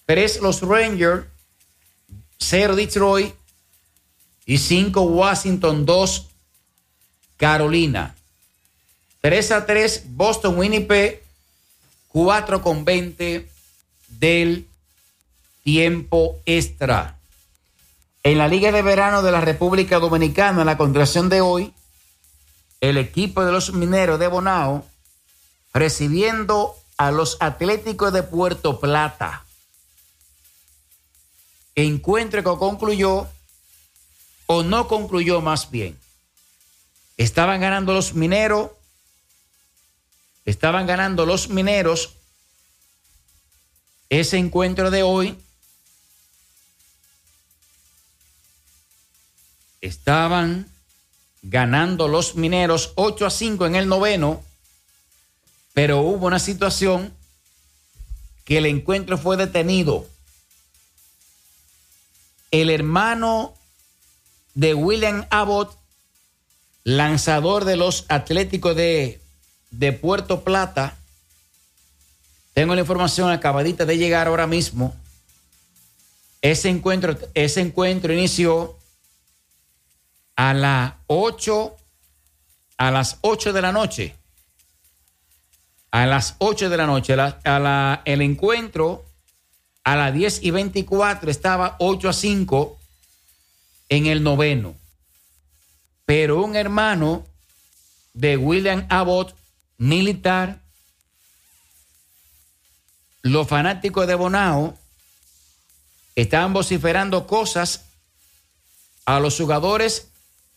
3 los Rangers, 0 Detroit y 5 Washington, 2 Carolina. 3-3 Boston, Winnipeg, 4:20 del tiempo extra. En la Liga de Verano de la República Dominicana, en la continuación de hoy, el equipo de los Mineros de Bonao recibiendo a los Atléticos de Puerto Plata. Encuentro que concluyó, o no concluyó más bien. Estaban ganando los Mineros ese encuentro de hoy. Estaban ganando los Mineros 8-5 en el noveno, pero hubo una situación que el encuentro fue detenido. El hermano de William Abbott, lanzador de los Atléticos de Puerto Plata, tengo la información acabadita de llegar ahora mismo. Ese encuentro inició a las 8 de la noche. A las 8 de la noche. El encuentro a las 10:24 estaba 8-5 en el noveno. Pero un hermano de William Abbott, militar, los fanáticos de Bonao estaban vociferando cosas a los jugadores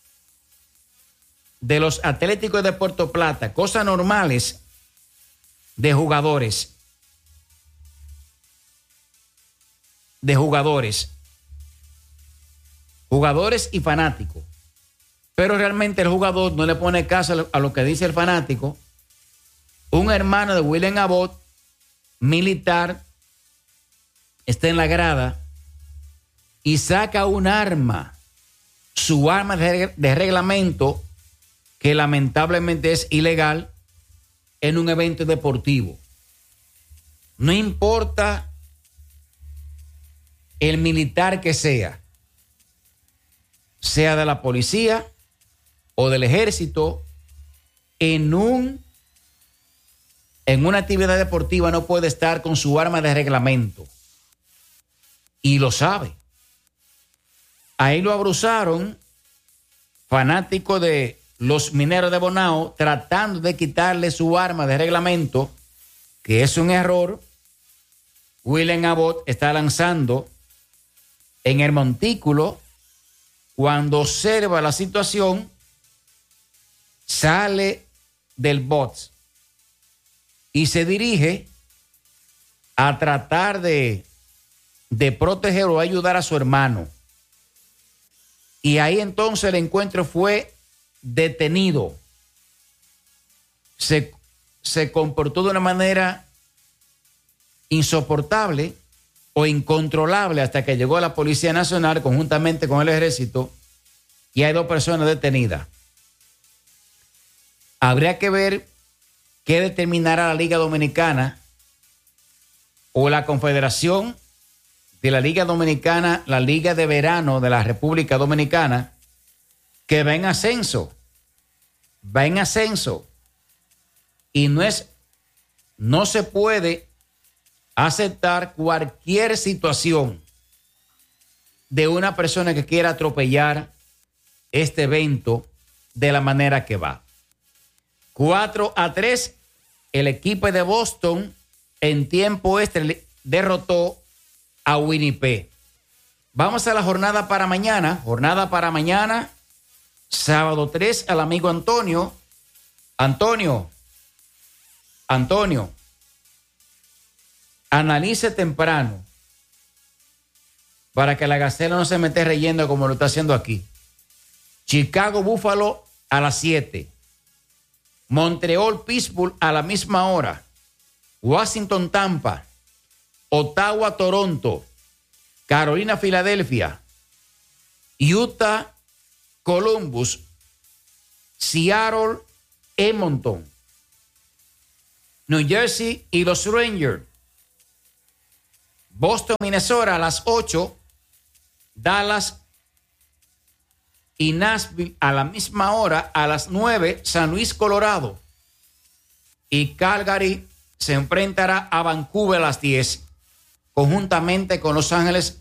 de los Atléticos de Puerto Plata, cosas normales de jugadores y fanáticos. Pero realmente el jugador no le pone caso a lo que dice el fanático. Un hermano de William Abbott, militar, está en la grada y saca un arma, su arma de reglamento, que lamentablemente es ilegal en un evento deportivo. No importa el militar que sea de la policía o del ejército, en una actividad deportiva no puede estar con su arma de reglamento. Y lo sabe. Ahí lo abusaron fanáticos de los Mineros de Bonao, tratando de quitarle su arma de reglamento, que es un error. William Abbott está lanzando en el montículo. Cuando observa la situación, sale del box y se dirige a tratar de proteger o ayudar a su hermano. Y ahí entonces el encuentro fue detenido. Se comportó de una manera insoportable o incontrolable hasta que llegó la Policía Nacional conjuntamente con el Ejército y hay 2 personas detenidas. Habría que ver qué determinará la Liga Dominicana o la Confederación de la Liga Dominicana, la Liga de Verano de la República Dominicana, que va en ascenso. Y no se puede aceptar cualquier situación de una persona que quiera atropellar este evento de la manera que va. 4-3, el equipo de Boston en tiempo extra derrotó a Winnipeg. Vamos a la jornada para mañana. Sábado 3, al amigo Antonio. Antonio, analice temprano para que la Gacela no se me esté reyendo como lo está haciendo aquí. Chicago Buffalo a las 7. Montreal Pittsburgh a la misma hora. Washington Tampa. Ottawa Toronto. Carolina Filadelfia. Utah Columbus. Seattle Edmonton. New Jersey y los Rangers. Boston, Minnesota a las 8. Dallas y Nashville a la misma hora, a las 9, San Luis, Colorado. Y Calgary se enfrentará a Vancouver a las 10, conjuntamente con Los Ángeles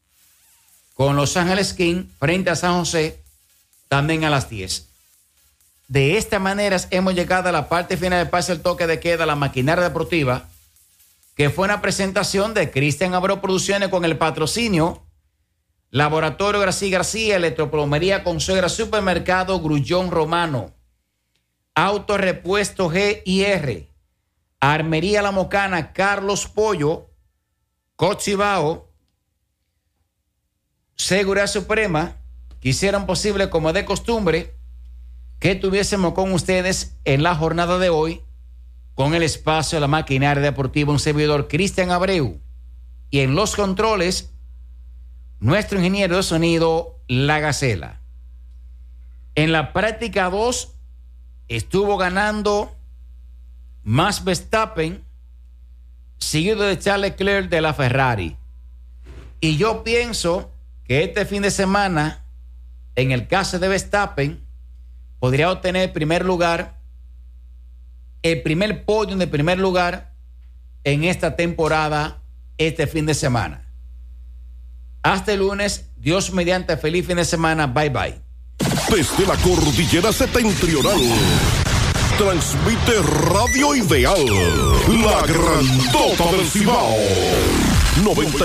Kings frente a San José, también a las 10. De esta manera hemos llegado a la parte final del pase el toque de queda, la maquinaria deportiva, que fue una presentación de Cristian Abreu Producciones con el patrocinio Laboratorio García, Electroplomería Consuegra, Supermercado Grullón Romano, Autorepuesto G&R, Armería La Mocana, Carlos Pollo, Cochibao, Seguridad Suprema, que hicieron posible, como de costumbre, que tuviésemos con ustedes en la jornada de hoy, con el espacio de la maquinaria deportiva, un servidor Cristian Abreu, y en los controles, nuestro ingeniero de sonido, La Gacela. En la práctica 2 estuvo ganando Max Verstappen, seguido de Charles Leclerc de la Ferrari. Y yo pienso que este fin de semana, en el caso de Verstappen, podría obtener el primer podio de primer lugar en esta temporada, este fin de semana. Hasta el lunes, Dios mediante, feliz fin de semana, bye bye. Desde la cordillera septentrional, transmite Radio Ideal, la grandota del Cibao, 90.